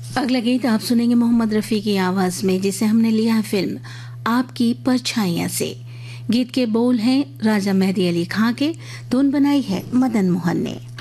अगला गीत आप सुनेंगे मोहम्मद रफ़ी की आवाज़ में, जिसे हमने लिया है फिल्म आपकी परछाइयाँ से। गीत के बोल हैं राजा मेहदी अली खां के, धुन बनाई है मदन मोहन ने।